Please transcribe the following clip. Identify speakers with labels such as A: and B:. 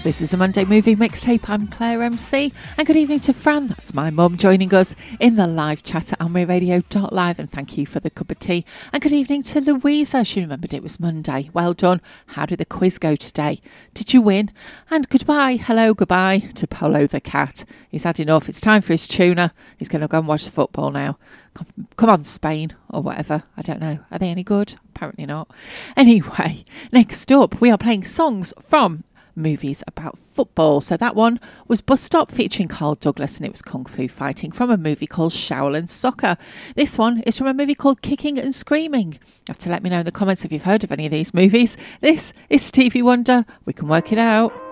A: This is the Monday Movie Mixtape. I'm Claire MC, and good evening to Fran, that's my mum, joining us in the live chat at AmRadio.live, and thank you for the cup of tea. And good evening to Louisa, she remembered it was Monday. Well done. How did the quiz go today? Did you win? And goodbye, hello, goodbye to Polo the cat. He's had enough. It's time for his tuna. He's going to go and watch the football now. Come on, Spain, or whatever. I don't know. Are they any good? Apparently not. Anyway, next up, we are playing songs from movies about football. So that one was Bus Stop featuring Carl Douglas, and it was Kung Fu Fighting from a movie called Shaolin Soccer. This one is from a movie called Kicking and Screaming. You have to let me know in the comments if you've heard of any of these movies. This is Stevie Wonder. We can work it out.